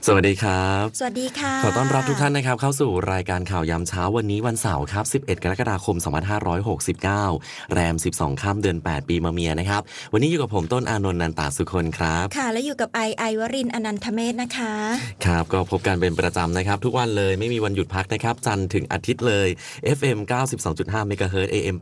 สวัสดีครับสวัสดีค่ะขอต้อนรับทุกท่านนะครับเข้าสู่รายการข่าวยามเช้าวันนี้วันเสาร์ครับ11กรกฎาคม2569แรม12ค่ำเดือน8ปีมะเมียนะครับวันนี้อยู่กับผมต้นอานนท์นันตาสุคนครับค่ะและอยู่กับไอวรินทร์อนันทเมธนะคะครับก็พบกันเป็นประจำนะครับทุกวันเลยไม่มีวันหยุดพักนะครับจันทร์ถึงอาทิตย์เลย FM 92.5 เมกะเฮิรตซ์ AM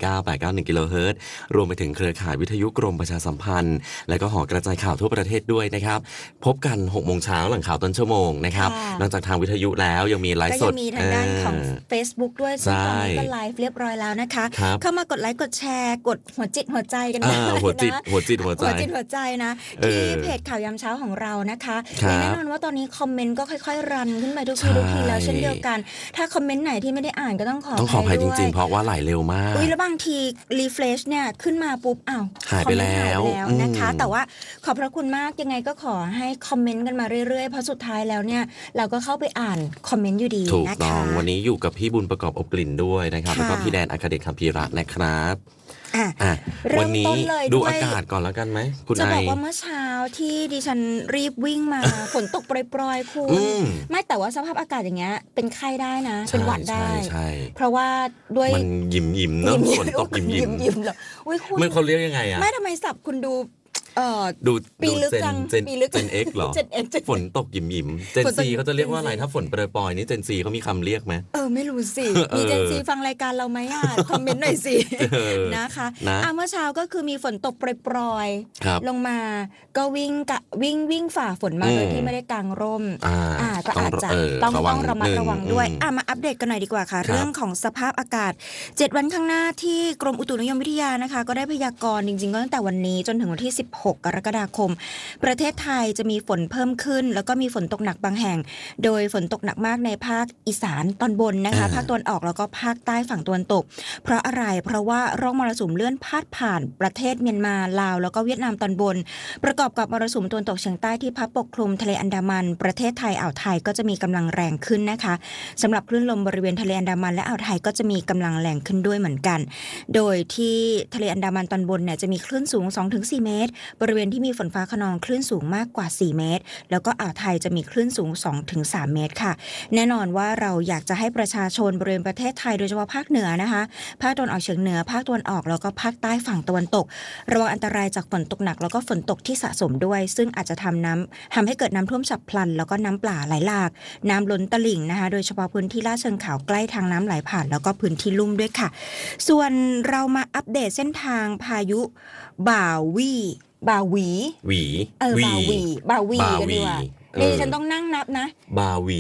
819 กิโลเฮิรตซ์รวมไปถึงเครือข่ายวิทยุกรมประชาสัมพันธ์และก็หอกระจายข่าวทั่วประเทศด้วยนะครับพบกัน 6 โมงเช้าหลังข่าวต้นชั่วโมงนะครับนอกจากทางวิทยุแล้วยังมีไลฟ์สดก็ยังมีทางด้านของ Facebook ด้วยซึ่งตอนนี้ก็ไลฟ์เรียบร้อยแล้วนะคะเข้ามากดไลค์กดแชร์กดหัวจิตหัวใจกันได้นะหัวจิตหัวใจนะที่เพจข่าวยามเช้าของเรานะคะแน่นอนว่าตอนนี้คอมเมนต์ก็ค่อยๆรันขึ้นไปทุกทีแล้วเช่นเดียวกันถ้าคอมเมนต์ไหนที่ไม่ได้อ่านก็ต้องขออภัยจริงๆเพราะว่าไหลเร็วมากแล้วบางทีรีเฟรชเนี่ยขึ้นมาปุ๊บหายไปแล้วนะคะแต่ว่าขอบพระคุณมากยังไงก็ขอให้คอมเมนต์กันมาเรื่อยๆเพราะสุดท้ายแล้วเนี่ยเราก็เข้าไปอ่านคอมเมนต์อยู่ดีถูกต้องวันนี้อยู่กับพี่บุญประกอบอบกลิ่นด้วยนะครับแล้วก็พี่แดนอัครเดชคัมภีระนะครับวันนี้ดูอากาศก่อนแล้วกันไหมคุณจะบอกว่าเมื่อเช้าที่ดิฉันรีบวิ่งมา ฝนตกโปรยๆคุณไม่แต่ว่าสภาพอากาศอย่างเงี้ยเป็นไข้ได้นะเป็นหวัดได้เพราะว่าด้วยมันยิ้มๆเนอะฝนตกยิ้มๆเหรออุ้ยคุณมันเขาเรียกยังไงอะไม่ทำไมสับคุณดูปีลึกจังเจน X เหรอฝนตกยิ้มเจน C เขาจะเรียกว่าอะไรถ้าฝนโปรยๆนี่เจน C เขามีคำเรียกไหมไม่รู้สิมีเจน C ฟังรายการเราไหมคอมเมนต์หน่อยสินะคะเมื่อเช้าก็คือมีฝนตกโปรยลงมาก็วิ่งฝ่าฝนมาโดยที่ไม่ได้กางร่มก็อาจจะต้องระมัดระวังด้วยมาอัปเดตกันหน่อยดีกว่าค่ะเรื่องของสภาพอากาศ7วันข้างหน้าที่กรมอุตุนิยมวิทยานะคะก็ได้พยากรณ์จริงๆก็ตั้งแต่วันนี้จนถึงวันที่16กรกฎาคมประเทศไทยจะมีฝนเพิ่มขึ้นแล้วก็มีฝนตกหนักบางแห่งโดยฝนตกหนักมากในภาคอีสานตอนบนนะคะภาคตะวันออกแล้วก็ภาคใต้ฝั่งตะวันตกเพราะอะไรเพราะว่าร่องมรสุมเลื่อนพาดผ่านประเทศเมียนมาลาวแล้วก็เวียดนามตอนบนประกอบกับมรสุมตะวันตกเฉียงใต้ที่พัดปกคลุมทะเลอันดามันประเทศไทยอ่าวไทยก็จะมีกำลังแรงขึ้นนะคะสำหรับคลื่นลมบริเวณทะเลอันดามันและอ่าวไทยก็จะมีกำลังแรงขึ้นด้วยเหมือนกันโดยที่ทะเลอันดามันตอนบนเนี่ยจะมีคลื่นสูง 2-4 เมตรบริเวณที่มีฝนฟ้าคะนองคลื่นสูงมากกว่า4เมตรแล้วก็อ่าวไทยจะมีคลื่นสูง 2-3 เมตรค่ะแน่นอนว่าเราอยากจะให้ประชาชนบริเวณประเทศไทยโดยเฉพาะภาคเหนือนะคะภาคตะวันออกเฉียงเหนือภาคตะวันออกแล้วก็ภาคใต้ฝั่งตะวันตกระวังอันตรายจากฝนตกหนักแล้วก็ฝนตกที่สะสมด้วยซึ่งอาจจะทำให้เกิดน้ำท่วมฉับพลันแล้วก็น้ำป่าไหลหลากน้ำล้นตลิ่งนะคะโดยเฉพาะพื้นที่ลาดเชิงเขาใกล้ทางน้ำไหลผ่านแล้วก็พื้นที่ลุ่มด้วยค่ะส่วนเรามาอัปเดตเส้นทางพายุบ่าวีกันดีกว่านี่ฉันต้องนั่งนับนะบาวี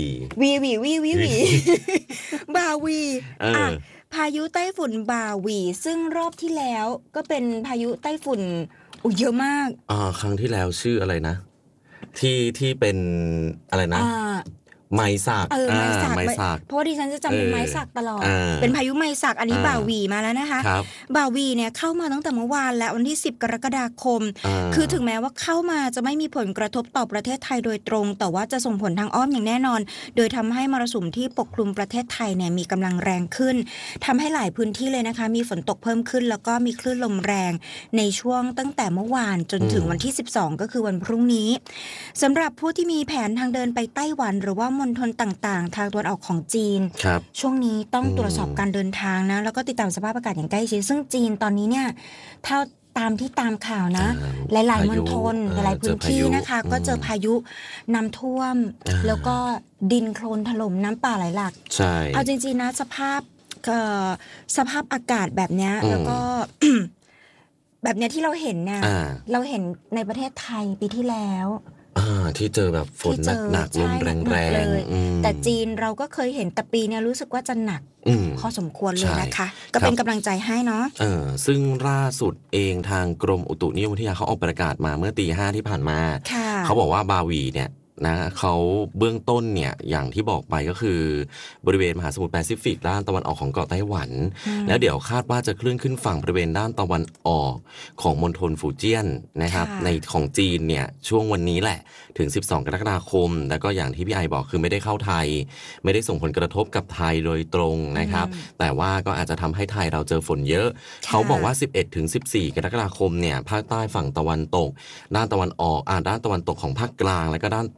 บาวีพายุไต้ฝุ่นบาวีซึ่งรอบที่แล้วก็เป็นพายุไต้ฝุ่นเยอะมากครั้งที่แล้วชื่ออะไรนะที่เป็นอะไรนะไม้สักเพราะว่าดิฉันจะจำเป็นไม้สักตลอดเป็นพายุไม้สักอันนี้บ่าวีมาแล้วนะคะบ่าวีเนี่ยเข้ามาตั้งแต่เมื่อวานแล้ววันที่10กรกฎาคมคือถึงแม้ว่าเข้ามาจะไม่มีผลกระทบต่อประเทศไทยโดยตรงแต่ว่าจะส่งผลทางอ้อมอย่างแน่นอนโดยทำให้มรสุมที่ปกคลุมประเทศไทยเนี่ยมีกำลังแรงขึ้นทำให้หลายพื้นที่เลยนะคะมีฝนตกเพิ่มขึ้นแล้วก็มีคลื่นลมแรงในช่วงตั้งแต่เมื่อวานจนถึงวันที่12ก็คือวันพรุ่งนี้สำหรับผู้ที่มีแผนทางเดินไปไต้หวันหรือว่ามณฑลต่างๆทางตะวันออกของจีนช่วงนี้ต้องตรวจสอบการเดินทางนะแล้วก็ติดตามสภาพอากาศอย่างใกล้ชิดซึ่งจีนตอนนี้เนี่ยถ้าตามข่าวนะหลายๆมณฑลหลายๆพื้นที่นะคะก็เจอพายุน้ำท่วมแล้วก็ดินโคลนถล่มน้ำป่าไหลหลากใช่เอาจริงๆนะสภาพอากาศแบบนี้แล้วก็ แบบนี้ที่เราเห็นเนี่ยเราเห็นในประเทศไทยปีที่แล้วที่เจอแบบฝนหนักลมแรงแต่จีนเราก็เคยเห็นแต่ปีนี้รู้สึกว่าจะหนักพอสมควรเลยนะคะก็เป็นกำลังใจให้เนาะซึ่งล่าสุดเองทางกรมอุตุนิยมวิทยาเขาออกประกาศมาเมื่อตี 5ที่ผ่านมาเขาบอกว่าบาวีเนี่ยนะเขาเบื้องต้นเนี่ยอย่างที่บอกไปก็คือบริเวณมหาสมุทรแปซิฟิกด้านตะวันออกของเกาะไต้หวันแล้วเดี๋ยวคาดว่าจะเคลื่อนขึ้นฝั่งบริเวณด้านตะวันออกของมณฑลฟูเจียนนะครับในของจีนเนี่ยช่วงวันนี้แหละถึง12กรกฎาคมแล้วก็อย่างที่พี่ไอบอกคือไม่ได้เข้าไทยไม่ได้ส่งผลกระทบกับไทยโดยตรงนะครับแต่ว่าก็อาจจะทำให้ไทยเราเจอฝนเยอะเขาบอกว่า 11-14 กรกฎาคมเนี่ยภาคใต้ฝั่งตะวันตกด้านตะวันออกด้านตะวันตกของภาคกลางแล้วก็ด้าน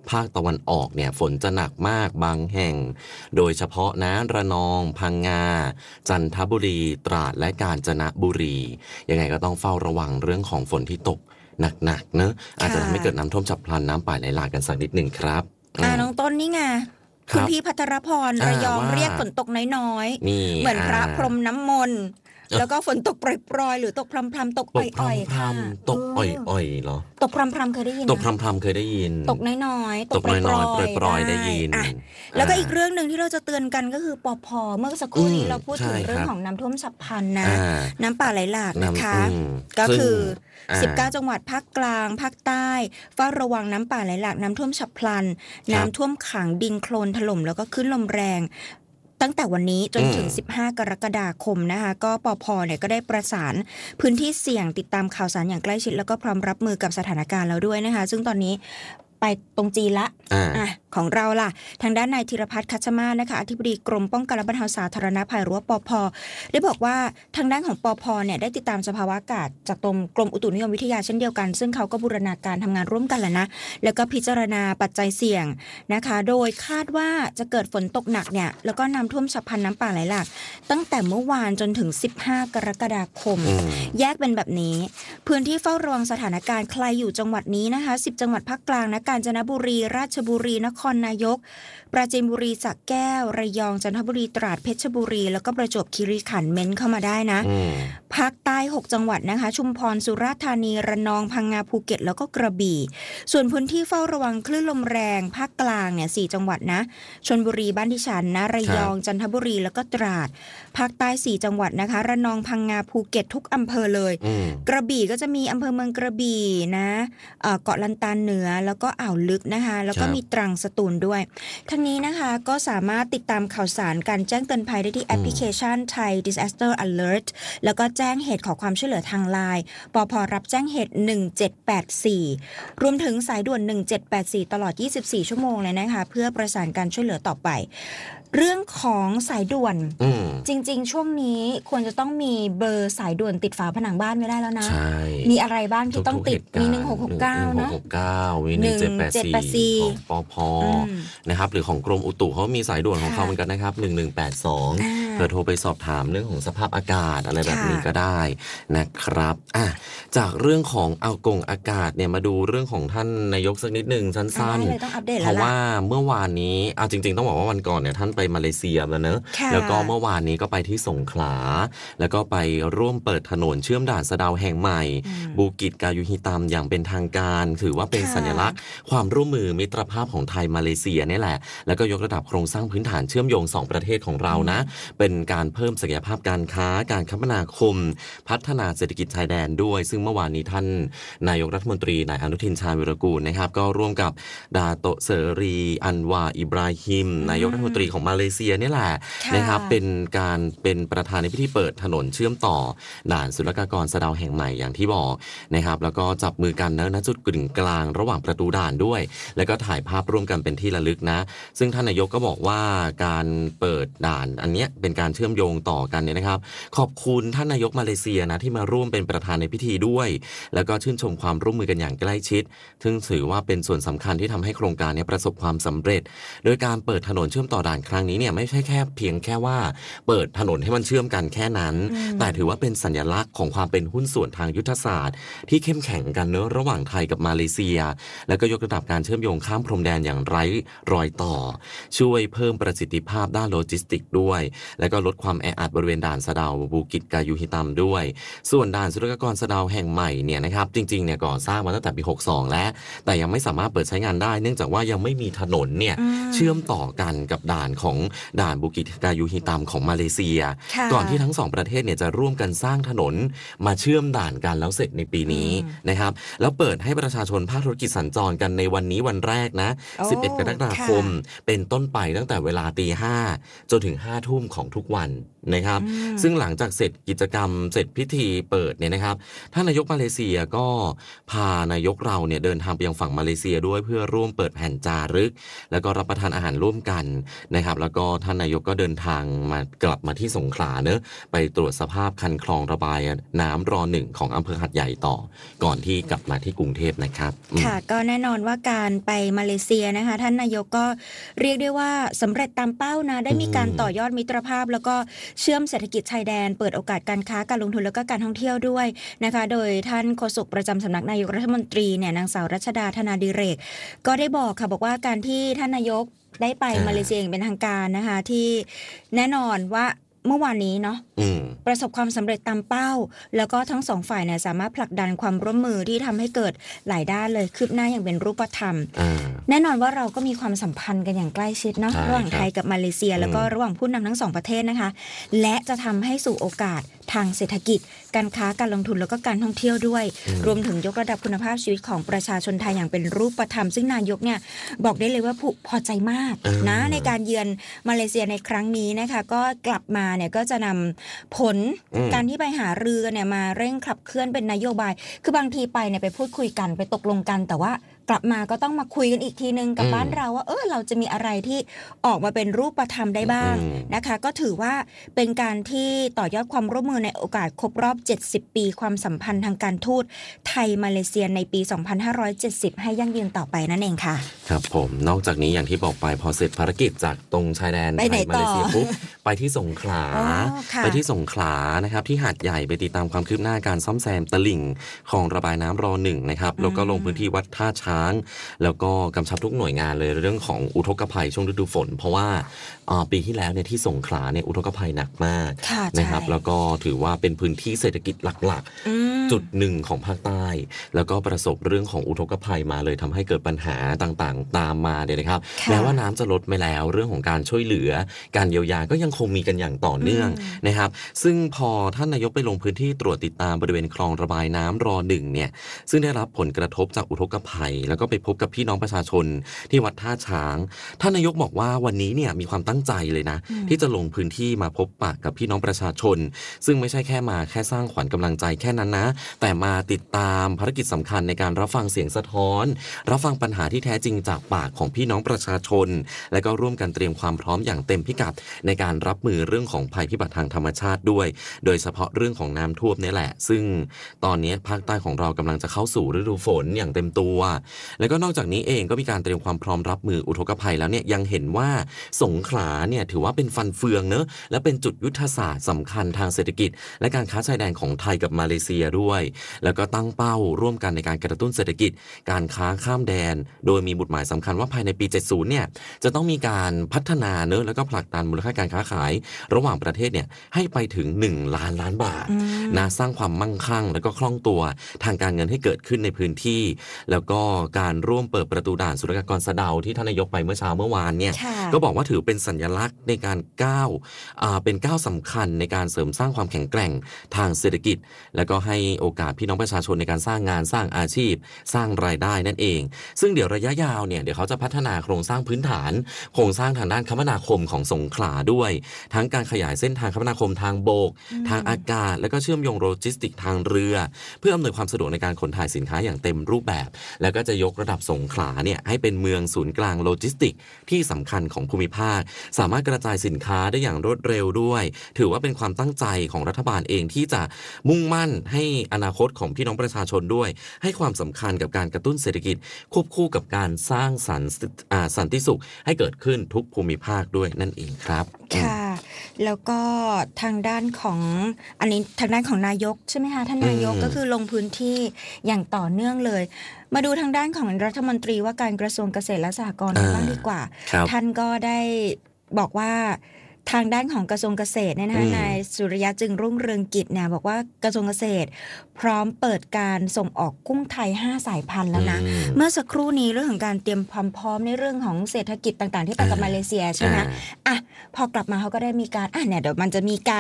ภาคตะวันออกเนี่ยฝนจะหนักมากบางแห่งโดยเฉพาะนะระนองพังงาจันทบุรีตราดและกาญจนบุรียังไงก็ต้องเฝ้าระวังเรื่องของฝนที่ตกหนักๆเนอะอาจจะทำให้เกิดน้ำท่วมฉับพลันน้ำป่าไหลหลากกันสักนิดหนึ่งครับน้องต้นนี่ไงคุณพี่ภัทรพรระยองเรียกฝนตกน้อยๆเหมือนพระพรมน้ำมนต์แล้วก็ฝนตกปล่อยๆหรือตกพรำๆตกอ่อยๆค่ะตกอ่อยๆเหรอตกพรำๆเคยได้ยินตกพรำๆเคยได้ยินตกน้อยๆตกปล่อยๆได้ยินแล้วก็อีกเรื่องนึงที่เราจะเตือนกันก็คือปภ.เมื่อสักครู่นี้เราพูดถึงเรื่องของน้ำท่วมฉับพลันนะน้ำป่าไหลหลากนะคะก็คือ19จังหวัดภาคกลางภาคใต้เฝ้าระวังน้ำป่าไหลหลากน้ำท่วมฉับพลันน้ำท่วมขังดินโคลนถล่มแล้วก็คลื่นลมแรงตั้งแต่วันนี้จนถึง15กรกฎาคมนะคะก็ปภ.เนี่ยก็ได้ประสานพื้นที่เสี่ยงติดตามข่าวสารอย่างใกล้ชิดแล้วก็พร้อมรับมือกับสถานการณ์แล้วด้วยนะคะซึ่งตอนนี้ไปตรงจีนละของเราล่ะทางด้านนายธีรพัฒน์คัชมาศนะคะอธิบดีกรมป้องกันและบรรเทาสาธารณภัยหรือว่าปภ.ได้บอกว่าทางด้านของปภ.เนี่ยได้ติดตามสภาวะอากาศจากกรมอุตุนิยมวิทยาเช่นเดียวกันซึ่งเขาก็บูรณาการทำงานร่วมกันแหละนะแล้วก็พิจารณาปัจจัยเสี่ยงนะคะโดยคาดว่าจะเกิดฝนตกหนักเนี่ยแล้วก็น้ำท่วมฉับพลันน้ำป่าไหลหลากตั้งแต่เมื่อวานจนถึง15กรกฎาคมแยกเป็นแบบนี้พื้นที่เฝ้าระวังสถานการณ์ใครอยู่จังหวัดนี้นะคะ10จังหวัดภาคกลางนะกาญจนบุรีราชบุรีนครนายกปราจีนบุรีสระแก้วระยองจันทบุรีตราดเพชรบุรีแล้วก็ประจวบคีรีขันธ์เม้นเข้ามาได้นะภาคใต้6จังหวัดนะคะชุมพรสุราษฎร์ธานีระนองพังงาภูเก็ตแล้วก็กระบี่ส่วนพื้นที่เฝ้าระวังคลื่นลมแรงภาคกลางเนี่ย4จังหวัดนะชลบุรีบ้านดิฉันนะระยองจันทบุรีแล้วก็ตราดภาคใต้4จังหวัดนะคะระนองพังงาภูเก็ตทุกอำเภอเลยกระบี่ก็จะมีอำเภอเมืองกระบี่นะเกาะลันตาเหนือแล้วก็อ่าวลึกนะคะแล้วก็มีตรังสตูลด้วยทั้งนี้นะคะก็สามารถติดตามข่าวสารการแจ้งเตือนภัยได้ที่แอปพลิเคชัน Thai Disaster Alert แล้วก็แจ้งเหตุขอความช่วยเหลือทางไลน์ปภ.รับแจ้งเหตุ1784รวมถึงสายด่วน1784ตลอด24ชั่วโมงเลยนะคะเพื่อประสานการช่วยเหลือต่อไปเรื่องของสายด่วนจริงๆช่วงนี้ควรจะต้องมีเบอร์สายด่วนติดฝาผนังบ้านไม่ได้แล้วนะมีอะไรบ้างที่ต้องติดมี1669นะมี1784ของปภ.นะครับหรือของกรมอุตุเขามีสายด่วนของเขาเหมือนกันนะครับ1182เพื่อโทรไปสอบถามเรื่องของสภาพอากาศอะไรแบบนี้ก็ได้นะครับจากเรื่องของอากาศเนี่ยมาดูเรื่องของท่านนายกสักนิดนึงสั้นๆเพราะว่าเมื่อวานนี้จริงๆต้องบอกว่าวันก่อนเนี่ยท่านไปมาเลเซียแล้วเนอะแล้วก็เมื่อวานนี้ก็ไปที่สงขลาแล้วก็ไปร่วมเปิดถนนเชื่อมด่านสะเดาแห่งใหม่บูกิจกายูฮิตามอย่างเป็นทางการถือว่าเป็นสัญลักษณ์ความร่วมมือมิตรภาพของไทยมาเลเซียนี่แหละแล้วก็ยกระดับโครงสร้างพื้นฐานเชื่อมโยง2ประเทศของเรานะเป็นการเพิ่มศักยภาพการค้าการคมนาคมพัฒนาเศรษฐกิจชายแดนด้วยซึ่งเมื่อวานนี้ท่านนายกรัฐมนตรีนายอนุทินชาญวิรากูลนะครับก็ร่วมกับดาโตเสรีอันวาอิบราฮิมนายกรัฐมนตรีของมาเลเซียนี่แหละนะครับเป็นประธานในพิธีเปิดถนนเชื่อมต่อด่านศุลกากรสะเดาแห่งใหม่อย่างที่บอกนะครับแล้วก็จับมือกันณจุดกึ่งกลางระหว่างประตูด่านด้วยแล้วก็ถ่ายภาพร่วมกันเป็นที่ระลึกนะซึ่งท่านนายกก็บอกว่าการเปิดด่านอันเนี้ยเป็นการเชื่อมโยงต่อกันเนี่ยนะครับขอบคุณท่านนายกมาเลเซียนะที่มาร่วมเป็นประธานในพิธีด้วยแล้วก็ชื่นชมความร่วมมือกันอย่างใกล้ชิดซึ่งถือว่าเป็นส่วนสำคัญที่ทำให้โครงการนี้ประสบความสำเร็จโดยการเปิดถนนเชื่อมต่อด่านครั้งนี้เนี่ยไม่ใช่แค่เพียงแค่ว่าเปิดถนนให้มันเชื่อมกันแค่นั้นแต่ถือว่าเป็นสัญลักษณ์ของความเป็นหุ้นส่วนทางยุทธศาสตร์ที่เข้มแข็งกันเนอะระหว่างไทยกับมาเลเซียแล้วก็ยกระดับการเชื่อมโยงข้ามพรมแดนอย่างไร้รอยต่อช่วยเพิ่มประสิทธิภาพด้านโลจิสติกด้วยแล้วก็ลดความแออัดบริเวณด่านสะเดาบูกิจกายูฮิตัมด้วยส่วนด่านศุลกากรสะเดาแห่งใหม่เนี่ยนะครับจริงๆเนี่ยก่อสร้างมาตั้งแต่ปี62แล้วแต่ยังไม่สามารถเปิดใช้งานได้เนื่องจากว่ายังไม่มีถนนเนี่ยเชื่อมต่อกันกับด่านของด่านบูกิจกายูฮิตัมของมาเลเซียก่อนที่ทั้ง2ประเทศเนี่ยจะร่วมกันสร้างถนนมาเชื่อมด่านกันแล้วเสร็จในปีนี้นะครับแล้วเปิดให้ประชาชนภาคธุรกิจสัญจรกันในวันนี้วันแรกนะ11กรกฎาคมเป็นต้นไปตั้งแต่เวลา 5:00 จนถึง 5 ทุ่มของทุกวันนะครับซึ่งหลังจากเสร็จกิจกรรมเสร็จพิธีเปิดเนี่ยนะครับท่านนายกมาเลเซียก็พานายกเราเนี่ยเดินทางไปยังฝั่งมาเลเซียด้วยเพื่อร่วมเปิดแผ่นจารึกแล้วก็รับประทานอาหารร่วมกันนะครับแล้วก็ท่านนายกก็เดินทางมากลับมาที่สงขลาเนอะไปตรวจสภาพคันคลองระบายน้ำร.1 ของอำเภอหาดใหญ่ต่อก่อนที่กลับมาที่กรุงเทพนะครับค่ะก็แน่นอนว่าการไปมาเลเซียนะคะท่านนายกก็เรียกได้ว่าสำเร็จตามเป้านะได้มีการต่อยอดมิตรภาพแล้วก็เชื่อมเศรษฐกิจชายแดนเปิดโอกาสการค้าการลงทุนแล้วก็การท่องเที่ยวด้วยนะคะโดยท่านโฆษกประจำสำนักนายกรัฐมนตรีเนี่ยนางสาวรัชดาธนาดิเรกก็ได้บอกค่ะบอกว่าการที่ท่านนายกได้ไปมาเลเซียอย่างเป็นทางการนะคะที่แน่นอนว่าเมื่อวานนี้เนาะประสบความสำเร็จตามเป้าแล้วก็ทั้งสองฝ่ายเนี่ยสามารถผลักดันความร่วมมือที่ทำให้เกิดหลายด้านเลยคืบหน้าอย่างเป็นรูปธรรมแน่นอนว่าเราก็มีความสัมพันธ์กันอย่างใกล้ชิดเนาะระหว่างไทยกับมาเลเซียแล้วก็ระหว่างผู้นำทั้งสองประเทศนะคะและจะทำให้สู่โอกาสทางเศรษฐกิจการค้าการลงทุนแล้วก็การท่องเที่ยวด้วยรวมถึงยกระดับคุณภาพชีวิตของประชาชนไทยอย่างเป็นรูปธรรมซึ่งนายกเนี่ยบอกได้เลยว่าพอใจมากนะในการเยือนมาเลเซียในครั้งนี้นะคะก็กลับมาเนี่ยก็จะนำผลการที่ไปหารือกันเนี่ยมาเร่งขับเคลื่อนเป็นนโยบายคือบางทีไปเนี่ยไปพูดคุยกันไปตกลงกันแต่ว่ากลับมาก็ต้องมาคุยกันอีกทีนึงกับบ้านเราว่าเราจะมีอะไรที่ออกมาเป็นรูปธรรมได้บ้างนะคะก็ถือว่าเป็นการที่ต่อยอดความร่วมมือในโอกาสครบรอบ70ปีความสัมพันธ์ทางการทูตไทยมาเลเซียในปี2570ให้ยั่งยืนต่อไปนั่นเองค่ะครับผมนอกจากนี้อย่างที่บอกไปพอเสร็จภารกิจจากตรงชายแดนไทยมาเลเซียปุ๊บไปที่สงขลานะครับที่หาดใหญ่ไปติดตามความคืบหน้าการซ่อมแซมตลิ่งคลองระบายน้ำร.1 นะครับแล้วก็ลงพื้นที่วัดท่าช้างแล้วก็กำชับทุกหน่วยงานเลยเรื่องของอุทกภัยช่วงฤดูฝนเพราะว่าปีที่แล้วเนี่ยที่สงขลาเนี่ยอุทกภัยหนักมากนะครับแล้วก็ถือว่าเป็นพื้นที่เศรษฐกิจหลักๆจุดหนึ่งของภาคใต้แล้วก็ประสบเรื่องของอุทกภัยมาเลยทำให้เกิดปัญหาต่างๆตามมาเนี่ยนะครับแม้ว่าน้ำจะลดไปแล้วเรื่องของการช่วยเหลือการเยียวยาก็ยังคงมีกันอย่างต่อเนื่องนะครับซึ่งพอท่านนายกไปลงพื้นที่ตรวจติดตามบริเวณคลองระบายน้ำร.1 เนี่ยซึ่งได้รับผลกระทบจากอุทกภัยแล้วก็ไปพบกับพี่น้องประชาชนที่วัดท่าช้างท่านนายกบอกว่าวันนี้เนี่ยมีความตั้งใจเลยนะที่จะลงพื้นที่มาพบปะกับพี่น้องประชาชนซึ่งไม่ใช่แค่มาแค่สร้างขวัญกำลังใจแค่นั้นนะแต่มาติดตามภารกิจสำคัญในการรับฟังเสียงสะท้อนรับฟังปัญหาที่แท้จริงจากปากของพี่น้องประชาชนและก็ร่วมกันเตรียมความพร้อมอย่างเต็มพิกัดในการรับมือเรื่องของภัยพิบัติทางธรรมชาติด้วยโดยเฉพาะเรื่องของน้ำท่วมนี่แหละซึ่งตอนนี้ภาคใต้ของเรากำลังจะเข้าสู่ฤดูฝนอย่างเต็มตัวแล้วก็นอกจากนี้เองก็มีการเตรียมความพร้อมรับมืออุทกภัยแล้วเนี่ยยังเห็นว่าสงขลาเนี่ยถือว่าเป็นฟันเฟืองเนอะและเป็นจุดยุทธศาสตร์สำคัญทางเศรษฐกิจและการค้าชายแดนของไทยกับมาเลเซียด้วยแล้วก็ตั้งเป้าร่วมกันในการกระตุ้นเศรษฐกิจการค้าข้ามแดนโดยมีบุตรหมายสำคัญว่าภายในปี70เนี่ยจะต้องมีการพัฒนาเนอะแล้วก็ผลักดันมูลค่าการค้าขายระหว่างประเทศเนี่ยให้ไปถึง1 ล้านล้านบาทนะสร้างความมั่งคั่งแล้วก็คล่องตัวทางการเงินให้เกิดขึ้นในพื้นที่แล้วก็การร่วมเปิดประตูด่านศุลกากรสะเดาที่ท่านนายกไปเมื่อเช้าเมื่อวานเนี่ยก็บอกว่าถือเป็นสัญลักษณ์ในการเป็นก้าวสำคัญในการเสริมสร้างความแข็งแกร่งทางเศรษฐกิจแล้วก็ให้โอกาสพี่น้องประชาชนในการสร้างงานสร้างอาชีพสร้างรายได้นั่นเองซึ่งเดี๋ยวระยะยาวเนี่ยเดี๋ยวเขาจะพัฒนาโครงสร้างพื้นฐานโครงสร้างทางด้านคมนาคมของสงขลาด้วยทั้งการขยายเส้นทางคมนาคมทางบกทางอากาศแล้วก็เชื่อมโยงโลจิสติกทางเรือเพื่ออำนวยความสะดวกในการขนถ่ายสินค้าอย่างเต็มรูปแบบแล้วก็จะยกระดับสงขลาเนี่ยให้เป็นเมืองศูนย์กลางโลจิสติกที่สำคัญของภูมิภาคสามารถกระจายสินค้าได้อย่างรวดเร็วด้วยถือว่าเป็นความตั้งใจของรัฐบาลเองที่จะมุ่งมั่นให้อนาคตของพี่น้องประชาชนด้วยให้ความสำคัญกับการกระตุ้นเศรษฐกิจควบคู่กับการสร้างสันติสุขให้เกิดขึ้นทุกภูมิภาคด้วยนั่นเองครับค่ะแล้วก็ทางด้านของอันนี้ทางด้านของนายกใช่ไหมคะท่านนายกก็คือลงพื้นที่อย่างต่อเนื่องเลยมาดูทางด้านของรัฐมนตรีว่าการกระทรวงเกษตรและสหกรณ์บ้างดีกว่าท่านก็ได้บอกว่าทางด้านของกระทรวงเกษตรเนี่ยนะคะนายสุริยะจึงรุ่งเรืองกิจเนี่ยบอกว่ากระทรวงเกษตรพร้อมเปิดการส่งออกกุ้งไทย5 สายพันธุ์แล้วนะเมื่อสักครู่นี้เรื่องของการเตรียมความพร้อมในเรื่องของเศรษฐกิจต่างๆที่ไปกับมาเลเซียใช่ไหมพอกลับมาเขาก็ได้มีการเนี่ยเดี๋ยวมันจะมีการเ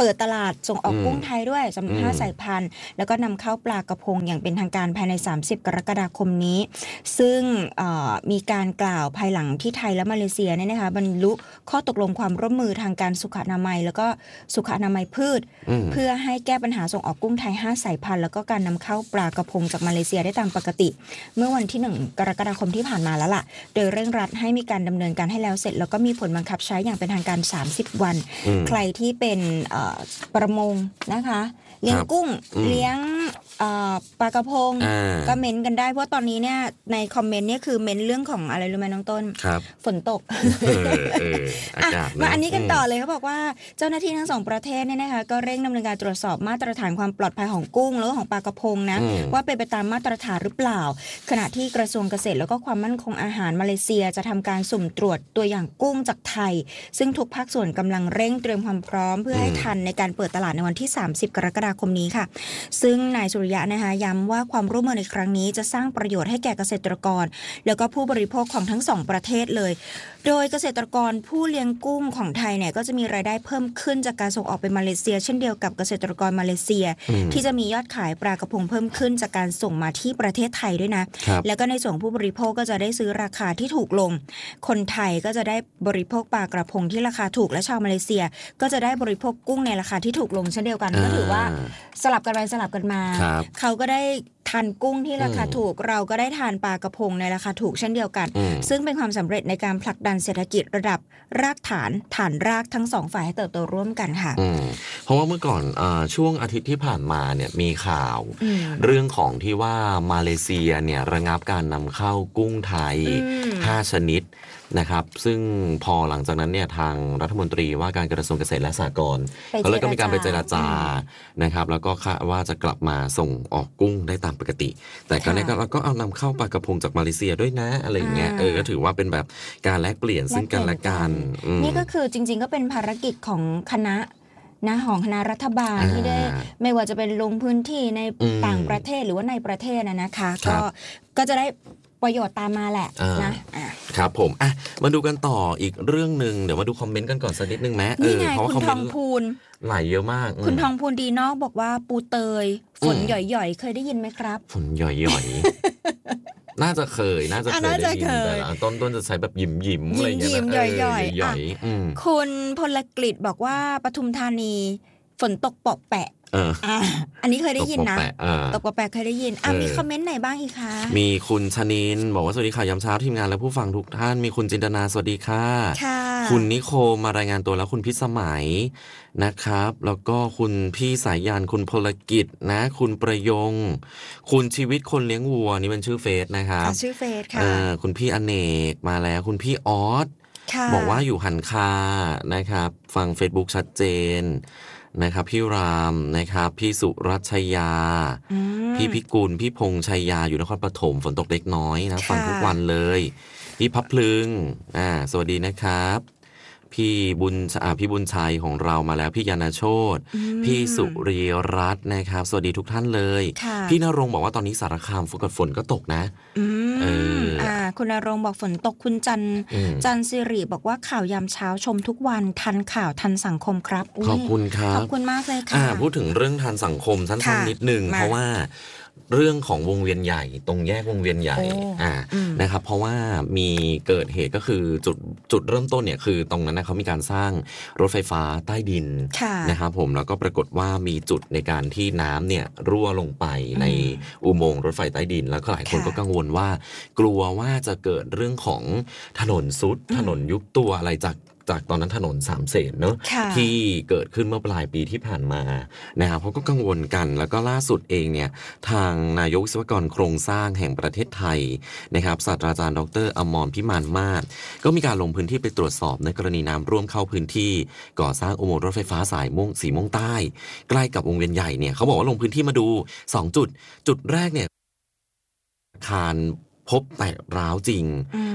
ปิดตลาดส่งออกกุ้งไทยด้วยสำหรับ5 สายพันธุ์แล้วก็นำเข้าปลากระพงอย่างเป็นทางการภายใน30 กรกฎาคมนี้ซึ่งมีการกล่าวภายหลังที่ไทยและมาเลเซียเนี่ยนะคะบรรลุข้อตกลงความร่วมมือทางการสุขอนามัยแล้วก็สุขอนามัยพืชเพื่อให้แก้ปัญหาส่งออกกุ้งไทย5 สายพันธุ์แล้วก็การนำเข้าปลากระพงจากมาเลเซียได้ตามปกติเมื่อวันที่1 กรกฎาคมที่ผ่านมาแล้วล่ะโดยเร่งรัดให้มีการดำเนินการให้แล้วเสร็จแล้วก็มีผลบังคับใช้อย่างเป็นทางการ30 วันใครที่เป็นประมงนะคะเลี้ยงกุ้งเลี้ยงปลากระพงก็เม้นกันได้เพราะตอนนี้เนี่ยในคอมเมนต์เนี่ยคือเม้นเรื่องของอะไรรู้ไหมน้องต้นฝนตกมาอันนี้กันต่อเลยเขาบอกว่าเจ้าหน้าที่ทั้ง2 ประเทศเนี่ยนะคะก็เร่งดำเนินการตรวจสอบมาตรฐานความปลอดภัยของกุ้งแล้วก็ของปลากระพงนะว่าเป็นไปตามมาตรฐานหรือเปล่าขณะที่กระทรวงเกษตรแล้วก็ความมั่นคงอาหารมาเลเซียจะทำการสุ่มตรวจตัวอย่างกุ้งจากไทยซึ่งทุกภาคส่วนกำลังเร่งเตรียมความพร้อมเพื่อให้ทันในการเปิดตลาดในวันที่30 กรกฎาคมนี้ค่ะซึ่งนายสุริยะนะคะย้ำว่าความร่วมมือในครั้งนี้จะสร้างประโยชน์ให้แก่เกษตรกรแล้วก็ผู้บริโภคของทั้ง2 ประเทศเลยโดยเกษตรกรผู้เลี้ยงกุ้งของไทยเนี่ยก็จะมีรายได้เพิ่มขึ้นจากการส่งออกไปมาเลเซียเช่นเดียวกับเกษตรกรมาเลเซียที่จะมียอดขายปลากระพงเพิ่มขึ้นจากการส่งมาที่ประเทศไทยด้วยนะแล้วก็ในส่วนผู้บริโภคก็จะได้ซื้อราคาที่ถูกลงคนไทยก็จะได้บริโภคปลากระพงที่ราคาถูกและชาวมาเลเซียก็จะได้บริโภคกุ้งในราคาที่ถูกลงเช่นเดียวกันก็ถือว่าสลับกันไปสลับกันมาเขาก็ได้ทานกุ้งที่ราคาถูกเราก็ได้ทานปลากระพงในราคาถูกเช่นเดียวกันซึ่งเป็นความสำเร็จในการผลักดันเศรษฐกิจระดับรากฐานรากทั้ง2 ฝ่ายให้เติบโตร่วมกันค่ะเพราะว่าเมื่อก่อนช่วงอาทิตย์ที่ผ่านมาเนี่ยมีข่าวเรื่องของที่ว่ามาเลเซียเนี่ยระงับการนำเข้ากุ้งไทย5 ชนิดนะครับซึ่งพอหลังจากนั้นเนี่ยทางรัฐมนตรีว่าการกระทรวงเกษตรและสหกรณ์เขาเลยก็มีการไปเจรจานะครับแล้วก็คาดว่าจะกลับมาส่งออกกุ้งได้ตามปกติแต่ก็เนี่ยก็เอานำเข้าปลากระพงจากมาเลเซียด้วยนะอะไรอย่างเงี้ยก็ถือว่าเป็นแบบการแลกเปลี่ยนซึ่งกันและกันนี่ก็คือจริงๆก็เป็นภารกิจของคณะของคณะรัฐบาลที่ได้ไม่ว่าจะเป็นลงพื้นที่ในต่างประเทศหรือว่าในประเทศนะคะก็จะได้ประโยชน์ตามมาแหละนะครับผมมาดูกันต่ออีกเรื่องนึงเดี๋ยวมาดูคอมเมนต์กันก่อนสักนิดนึงไหมนี่ไงคุณทองพูนไหลเยอะมากคุณทองพูนดีนอกบอกว่าปูเตยฝนหย่อยๆเคยได้ยินไหมครับฝนหย่อยๆน่าจะเคยได้ยินแต่ละต้นจะใช้แบบยิ้มอะไรอย่างเงี้ยย่อยๆคุณพลกฤษบอกว่าปทุมธานีฝนตกเปาะแปะอันนี้เคยได้ยินนะตกปะแปะเคยได้ยินมีคอมเมนต์ไหนบ้างอีกคะมีคุณชนินบอกว่าสวัสดีค่ะยามเช้าทีมงานและผู้ฟังทุกท่านมีคุณจินตนาสวัสดีค่ะคุณนิโคมารายงานตัวแล้วคุณพิสมัยนะครับแล้วก็คุณพี่สายยานคุณพลกิจนะคุณประยงคุณชีวิตคนเลี้ยงวัวนี่เป็นชื่อเฟซนะครับชื่อเฟซค่ะคุณพี่อเนกมาแล้วคุณพี่ออสบอกว่าอยู่หันคานะครับฟัง Facebook ชัดเจนนะครับพี่รามนะครับพี่สุรัชยาพี่พิกุลพี่พงษ์ชัยยาอยู่นครปฐมฝนตกเล็กน้อยนะฟังทุกวันเลยพี่พับพลึงสวัสดีนะครับพี่บุญชัยของเรามาแล้วพี่ยานาโชตพี่สุริรัตน์นะครับสวัสดีทุกท่านเลยพี่ณรงค์บอกว่าตอนนี้สารคามฝนก็ตกนะคุณณรงค์บอกฝนตกคุณจันสิริบอกว่าข่าวยามเช้าชมทุกวันทันข่าวทันสังคมครับขอบคุณครับขอบคุณมากเลยค่ะพูดถึงเรื่องทันสังคมสั้นๆนิดนึงเพราะว่าเรื่องของวงเวียนใหญ่ตรงแยกวงเวียนใหญ่นะครับเพราะว่ามีเกิดเหตุก็คือจุดเริ่มต้นเนี่ยคือตรงนั้นนะเขามีการสร้างรถไฟฟ้าใต้ดินนะครับผมแล้วก็ปรากฏว่ามีจุดในการที่น้ำเนี่ยรั่วลงไปในอุโมงค์รถไฟใต้ดินแล้วก็หลายคนก็กังวลว่ากลัวว่าจะเกิดเรื่องของถนนซุดถนนยุบตัวอะไรจากตอนนั้นถนนสามเสนเนอะที่เกิดขึ้นเมื่อปลายปีที่ผ่านมานะครับเขาก็กังวลกันแล้วก็ล่าสุดเองเนี่ยทางนายกวิศวกรโครงสร้างแห่งประเทศไทยนะครับศาสตราจารย์ดร.อมรพิมานมาศก็มีการลงพื้นที่ไปตรวจสอบในกรณีน้ำร่วมเข้าพื้นที่ก่อสร้างอุโมงค์รถไฟฟ้าสายสีม่วงใต้ใกล้กับวงเวียนใหญ่เนี่ยเขาบอกว่าลงพื้นที่มาดู2จุดแรกเนี่ยอาคารพบแตกร้าวจริง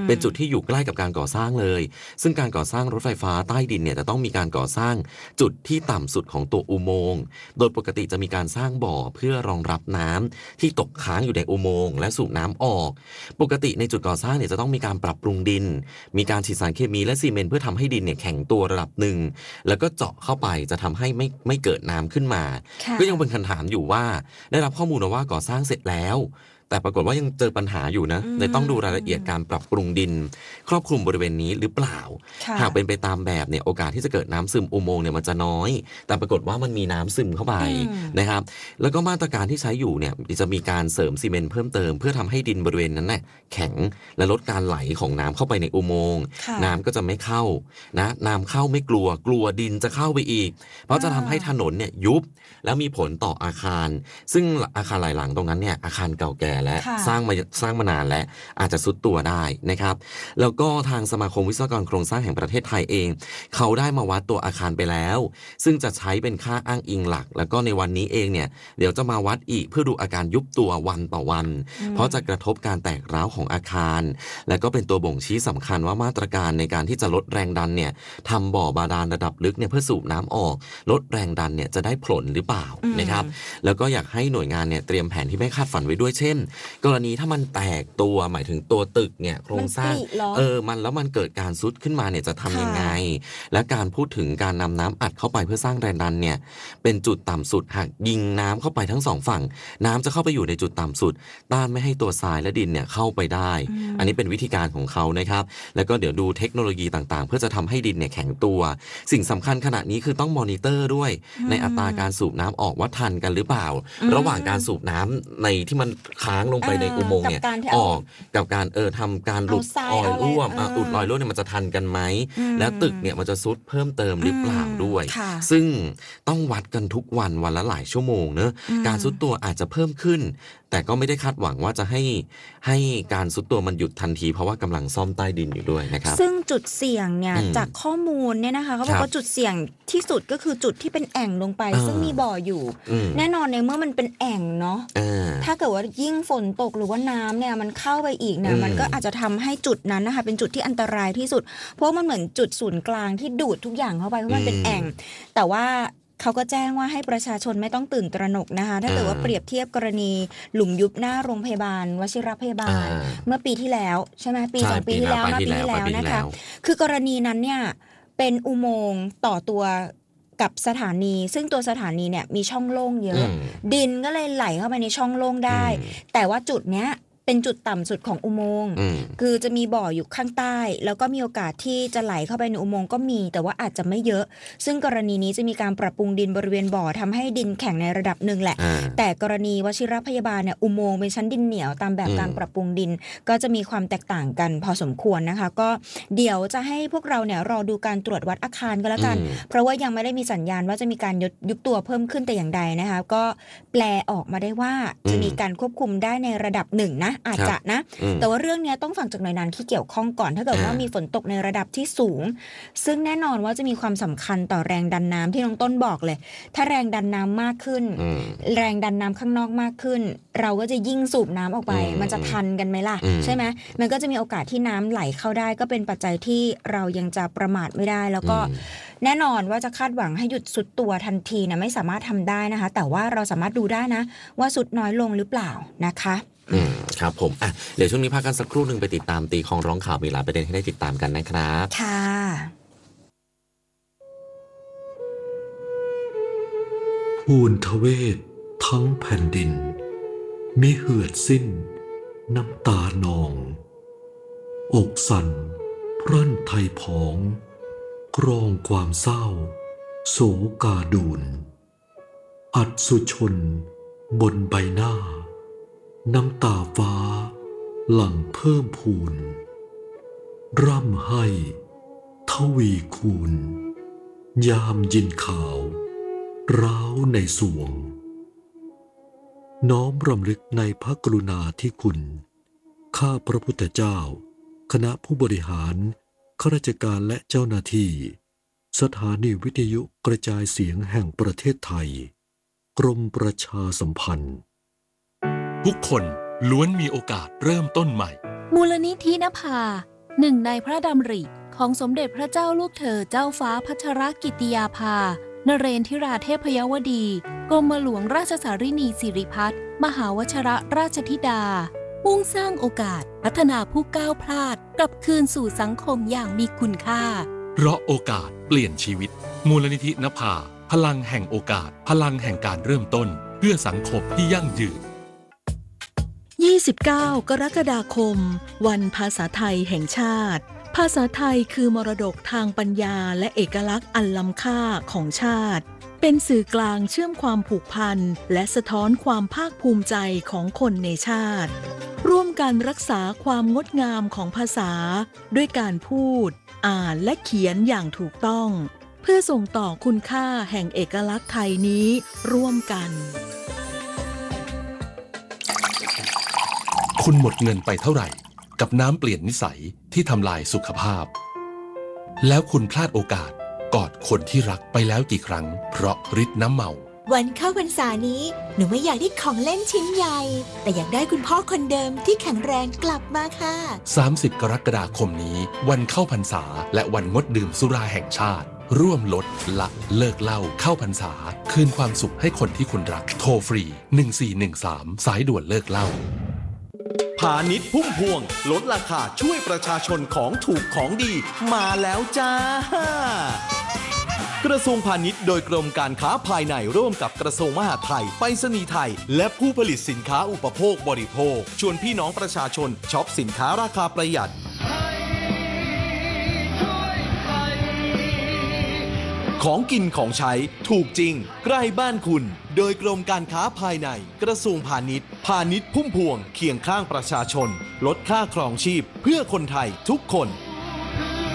เป็นจุดที่อยู่ใกล้กับการก่อสร้างเลยซึ่งการก่อสร้างรถไฟฟ้าใต้ดินเนี่ยจะต้องมีการก่อสร้างจุดที่ต่ำสุดของตัวอุโมงค์โดยปกติจะมีการสร้างบ่อเพื่อรองรับน้ำที่ตกค้างอยู่ในอุโมงค์และสูบน้ำออกปกติในจุดก่อสร้างเนี่ยจะต้องมีการปรับปรุงดินมีการฉีดสารเคมีและซีเมนต์เพื่อทำให้ดินเนี่ยแข็งตัวระดับหนึ่งแล้วก็เจาะเข้าไปจะทำให้ไม่เกิดน้ำขึ้นมาก็ยังเป็นคำถามอยู่ว่าได้รับข้อมูลมาว่าก่อสร้างเสร็จแล้วแต่ปรากฏว่ายังเจอปัญหาอยู่นะเลยต้องดูรายละเอียดการปรับปรุงดินครอบคลุมบริเวณนี้หรือเปล่าหากเป็นไปตามแบบเนี่ยโอกาสที่จะเกิดน้ำซึมอุโมงค์เนี่ยมันจะน้อยแต่ปรากฏว่ามันมีน้ำซึมเข้าไปนะครับแล้วก็มาตรการที่ใช้อยู่เนี่ยจะมีการเสริมซีเมนต์เพิ่มเติมเพื่อทำให้ดินบริเวณนั้นน่ะแข็งและลดการไหลของน้ำเข้าไปในอุโมงค์น้ำก็จะไม่เข้านะน้ำเข้าไม่กลัวดินจะเข้าไปอีกเพราะจะทำให้ถนนเนี่ยยุบแล้วมีผลต่ออาคารซึ่งอาคารหลายหลังตรงนั้นเนี่ยอาคารเก่าแก่และสร้างมานานและอาจจะทรุดตัวได้นะครับแล้วก็ทางสมาคมวิศวกรโครงสร้างแห่งประเทศไทยเองเขาได้มาวัดตัวอาคารไปแล้วซึ่งจะใช้เป็นค่าอ้างอิงหลักแล้วก็ในวันนี้เองเนี่ยเดี๋ยวจะมาวัดอีกเพื่อดูอาการยุบตัววันต่อวันเพราะจะกระทบการแตกร้าวของอาคารและก็เป็นตัวบ่งชี้สำคัญว่ามาตรการในการที่จะลดแรงดันเนี่ยทำบ่อบาดาลระดับลึกเนี่ยเพื่อสูบน้ำออกลดแรงดันเนี่ยจะได้ผลหรือเปล่านะครับแล้วก็อยากให้หน่วยงานเนี่ยเตรียมแผนที่ไม่คาดฝันไว้ด้วยเช่นกรณีถ้ามันแตกตัวหมายถึงตัวตึกเนี่ยโครงสร้างมันเกิดการซุดขึ้นมาเนี่ยจะทำยังไงและการพูดถึงการนำน้ำอัดเข้าไปเพื่อสร้างแรงดันเนี่ยเป็นจุดต่ำสุดหากยิงน้ำเข้าไปทั้งสองฝั่งน้ำจะเข้าไปอยู่ในจุดต่ำสุดต้านไม่ให้ตัวทรายและดินเนี่ยเข้าไปได้อันนี้เป็นวิธีการของเขานะครับแล้วก็เดี๋ยวดูเทคโนโลยีต่างๆเพื่อจะทำให้ดินเนี่ยแข็งตัวสิ่งสำคัญขณะนี้คือต้องมอนิเตอร์ด้วยในอัตราการสูบน้ำออกว่าทันกันหรือเปล่าระหว่างการสูบน้ำในที่มันค้างลงไปในอุโมงค์เนี่ยออกกับการทำการหลุดออยล์ร่วมอุดรอยรั่วเนี่ยมันจะทันกันไหมแล้วตึกเนี่ยมันจะซุดเพิ่มเติมหรือเปล่าด้วยซึ่งต้องวัดกันทุกวันละหลายชั่วโมงเนอะการซุดตัวอาจจะเพิ่มขึ้นแต่ก็ไม่ได้คาดหวังว่าจะให้การซุดตัวมันหยุดทันทีเพราะว่ากำลังซ่อมใต้ดินอยู่ด้วยนะครับซึ่งจุดเสี่ยงเนี่ยจากข้อมูลเนี่ยนะคะเขาบอกว่าจุดเสี่ยงที่สุดก็คือจุดที่เป็นแอ่งลงไปซึ่งมีบ่ออยู่แน่นอนในเมื่อมันเป็นแอ่งเนาะถ้าเกิดว่ายิ่งฝนตกหรือว่าน้ำเนี่ยมันเข้าไปอีกเนี่ยมันก็อาจจะทำให้จุดนั้นนะคะเป็นจุดที่อันตรายที่สุดเพราะมันเหมือนจุดศูนย์กลางที่ดูดทุกอย่างเข้าไปเพราะมันเป็นแอ่งแต่ว่าเขาก็แจ้งว่าให้ประชาชนไม่ต้องตื่นตระหนกนะคะถ้าเกิดว่าเปรียบเทียบกรณีหลุมยุบหน้าโรงพยาบาลวชิรพยาบาลเมื่อปีที่แล้วใช่ไหมปี2 ปีที่แล้วนะคะคือกรณีนั้นเนี่ยเป็นอุโมงค์ต่อตัวกับสถานีซึ่งตัวสถานีเนี่ยมีช่องโล่งเยอะดินก็เลยไหลเข้าไปในช่องโล่งได้แต่ว่าจุดเนี้ยเป็นจุดต่ำสุดของอุโมงค์คือจะมีบ่ออยู่ข้างใต้แล้วก็มีโอกาสที่จะไหลเข้าไปในอุโมงค์ก็มีแต่ว่าอาจจะไม่เยอะซึ่งกรณีนี้จะมีการปรับปรุงดินบริเวณบ่อทำให้ดินแข็งในระดับหนึ่งแหละแต่กรณีวชิรพยาบาลเนี่ยอุโมงค์เป็นชั้นดินเหนียวตามแบบการปรับปรุงดินก็จะมีความแตกต่างกันพอสมควรนะคะก็เดี๋ยวจะให้พวกเราเนี่ยรอดูการตรวจวัดอาคารก็แล้วกันเพราะว่ายังไม่ได้มีสัญญาณว่าจะมีการยุบตัวเพิ่มขึ้นแต่อย่างใดนะคะก็แปลออกมาได้ว่าจะมีการควบคุมได้ในระดับหนึ่งนะอาจจะนะแต่ว่าเรื่องนี้ต้องฟังจากหน่วยงานที่เกี่ยวข้องก่อนถ้าเกิดว่ามีฝนตกในระดับที่สูงซึ่งแน่นอนว่าจะมีความสำคัญต่อแรงดันน้ำที่น้องต้นบอกเลยถ้าแรงดันน้ำมากขึ้นแรงดันน้ำข้างนอกมากขึ้นเราก็จะยิ่งสูบน้ำออกไปมันจะทันกันไหมล่ะใช่ไหมมันก็จะมีโอกาสที่น้ำไหลเข้าได้ก็เป็นปัจจัยที่เรายังจะประมาทไม่ได้แล้วก็แน่นอนว่าจะคาดหวังให้หยุดสุดตัวทันทีนะไม่สามารถทำได้นะคะแต่ว่าเราสามารถดูได้นะว่าสุดน้อยลงหรือเปล่านะคะครับผมเดี๋ยวช่วงนี้พักกันสักครู่นึงไปติดตามตีของร้องข่าวมีหลายประเด็นให้ได้ติดตามกันนะครับค่ะอูนทเวศทั้งแผ่นดินมิเหือดสิ้นน้ำตานองอกสั่นพรั่นไทยผองกรองความเศร้าโศกาดูนอัดสุชนบนใบหน้าน้ำตาฟ้าหลั่งเพิ่มพูนร่ำให้ทวีคูณยามยินข่าวร้าวในสวงน้อมรำลึกในพระกรุณาธิคุณข้าพระพุทธเจ้าคณะผู้บริหารข้าราชการและเจ้าหน้าที่สถานีวิทยุกระจายเสียงแห่งประเทศไทยกรมประชาสัมพันธ์ทุกคนล้วนมีโอกาสเริ่มต้นใหม่มูลนิธินภาหนึ่งในพระดำริของสมเด็จพระเจ้าลูกเธอเจ้าฟ้าพัชรกิติยาภานเรนทิราเทพยวดีกรมหลวงราชสารินีสิริพัฒน์มหาวชรราชธิดามุ่งสร้างโอกาสพัฒนาผู้ก้าวพลาดกลับคืนสู่สังคมอย่างมีคุณค่าเพราะโอกาสเปลี่ยนชีวิตมูลนิธินภาพลังแห่งโอกาสพลังแห่งการเริ่มต้นเพื่อสังคมที่ยั่งยืน 29 กรกฎาคมวันภาษาไทยแห่งชาติภาษาไทยคือมรดกทางปัญญาและเอกลักษณ์อันล้ำค่าของชาติเป็นสื่อกลางเชื่อมความผูกพันและสะท้อนความภาคภูมิใจของคนในชาติร่วมกันรักษาความงดงามของภาษาด้วยการพูดอ่านและเขียนอย่างถูกต้องเพื่อส่งต่อคุณค่าแห่งเอกลักษณ์ไทยนี้ร่วมกันคุณหมดเงินไปเท่าไหร่กับน้ำเปลี่ยนนิสัยที่ทำลายสุขภาพแล้วคุณพลาดโอกาสกอดคนที่รักไปแล้วกี่ครั้งเพราะฤทธิ์น้ำเมาวันเข้าพรรษานี้หนูไม่อยากได้ของเล่นชิ้นใหญ่แต่อยากได้คุณพ่อคนเดิมที่แข็งแรงกลับมาค่ะ 30 กรกฎาคมนี้วันเข้าพรรษาและวันงดดื่มสุราแห่งชาติร่วมลดละเลิกเหล้าเข้าพรรษาคืนความสุขให้คนที่คุณรักโทรฟรี1413สายด่วนเลิกเหล้าพาณิชย์พุ่มพวงลดราคาช่วยประชาชนของถูกของดีมาแล้วจ้ากระทรวงพาณิชย์โดยกรมการค้าภายในร่วมกับกระทรวงมหาดไทยไปรษณีย์ไทยและผู้ผลิตสินค้าอุปโภคบริโภคชวนพี่น้องประชาชนช็อปสินค้าราคาประหยัดของกินของใช้ถูกจริงใกล้บ้านคุณโดยกรมการค้าภายในกระทรวงพาณิชย์พาณิชย์พุ่มพวงเคียงข้างประชาชนลดค่าครองชีพเพื่อคนไทยทุกคน